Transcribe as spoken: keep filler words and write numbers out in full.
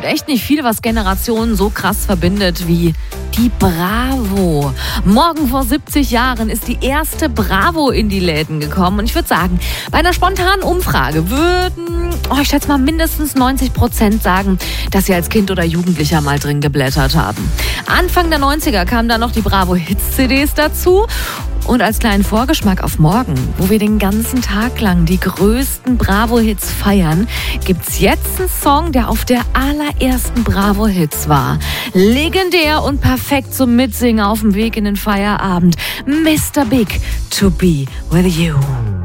echt nicht viel, was Generationen so krass verbindet wie die Bravo. Morgen vor siebzig Jahren ist die erste Bravo in die Läden gekommen. Und ich würde sagen, bei einer spontanen Umfrage würden, oh, ich schätze mal, mindestens neunzig Prozent sagen, dass sie als Kind oder Jugendlicher mal drin geblättert haben. Anfang der neunziger kamen dann noch die Bravo-Hits-C Ds dazu. Und als kleinen Vorgeschmack auf morgen, wo wir den ganzen Tag lang die größten Bravo-Hits feiern, gibt's jetzt einen Song, der auf der allerersten Bravo-Hits war. Legendär und perfekt zum Mitsingen auf dem Weg in den Feierabend. Mister Big, To Be With You.